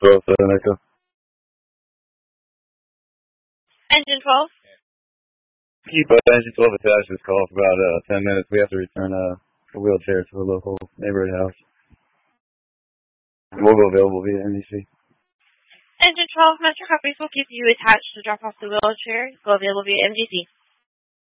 12, 7 Echo. Engine 12. Keep engine 12 attached to this call for about 10 minutes. We have to return a wheelchair to a local neighborhood house. We'll go available via NDC. Engine 12, Metro Copies will keep you attached to drop off the wheelchair. Go available via MDC.